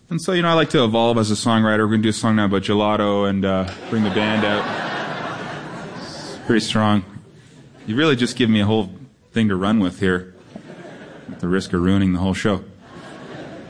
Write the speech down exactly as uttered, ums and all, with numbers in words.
And so, you know, I like to evolve as a songwriter. We're going to do a song now about gelato and uh, bring the band out. It's pretty strong. You really just give me a whole thing to run with here, at the risk of ruining the whole show.